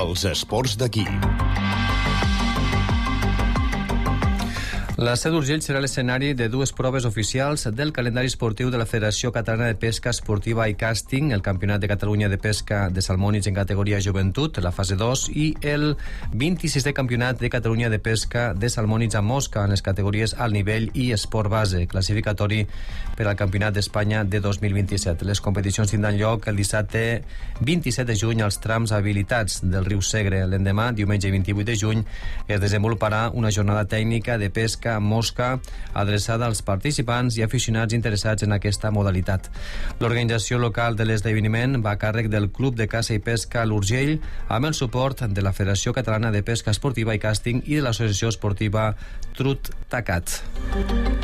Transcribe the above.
Els esports d'aquí. La Seu d'Urgell serà l'escenari de dues proves oficials del calendari esportiu de la Federació Catalana de Pesca Esportiva i Càsting, el Campionat de Catalunya de Pesca de Salmònids en categoria Joventut, la fase 2, i el 26è Campionat de Catalunya de Pesca de Salmònids amb mosca en les categories alt nivell i esport base, classificatori per al Campionat d'Espanya de 2027. Les competicions tindran lloc el dissabte 27 de juny als trams habilitats del riu Segre. L'endemà, diumenge 28 de juny, es desenvoluparà una jornada tècnica de pesca amb mosca adreçada als participants i aficionats interessats en aquesta modalitat. L'organització local de l'esdeveniment va a càrrec del Club de Caça i Pesca L'Urgell, amb el suport de la Federació Catalana de Pesca Esportiva i Càsting i de l'Associació Esportiva Trut Tacat.